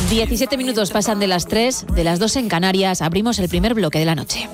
17 minutos pasan de las 3, de las 2 en Canarias. Abrimos el primer bloque de la noche.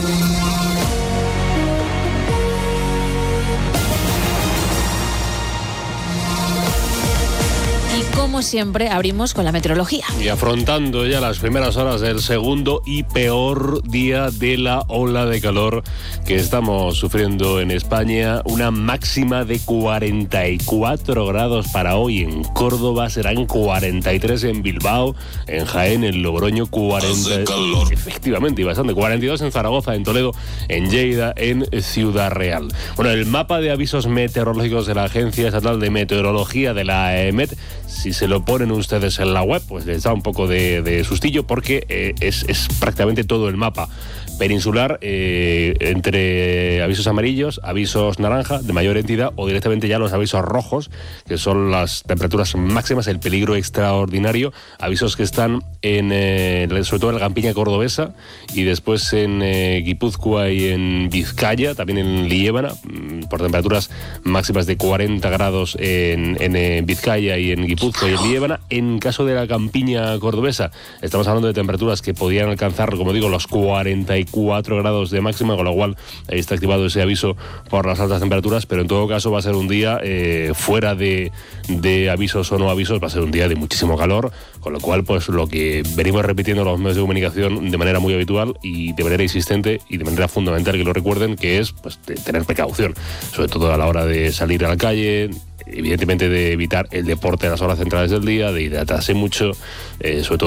Como siempre, abrimos con la meteorología. Y afrontando ya las primeras horas del segundo y peor día de la ola de calor que estamos sufriendo en España, una máxima de 44 grados para hoy en Córdoba, serán 43 en Bilbao, en Jaén, en Logroño, 40. Efectivamente, y bastante, 42 en Zaragoza, en Toledo, en Lleida, en Ciudad Real. Bueno, el mapa de avisos meteorológicos de la Agencia Estatal de Meteorología de la AEMET, si se lo ponen ustedes en la web, pues les da un poco de sustillo porque es prácticamente todo el mapa peninsular, entre avisos amarillos, avisos naranja de mayor entidad o directamente ya los avisos rojos, que son las temperaturas máximas, el peligro extraordinario, avisos que están sobre todo en la campiña cordobesa y después en Guipúzcoa y en Vizcaya, también en Liébana, por temperaturas máximas de 40 grados en Vizcaya y en Guipúzcoa y en Liébana. En caso de la campiña cordobesa, estamos hablando de temperaturas que podían alcanzar, como digo, los 44 grados de máxima, con lo cual ahí está activado ese aviso por las altas temperaturas, pero en todo caso va a ser un día fuera de avisos o no avisos, va a ser un día de muchísimo calor, con lo cual pues lo que venimos repitiendo los medios de comunicación de manera muy habitual y de manera insistente y de manera fundamental que lo recuerden, que es pues de tener precaución, sobre todo a la hora de salir a la calle, evidentemente de evitar el deporte a las horas centrales del día, de hidratarse mucho, sobre todo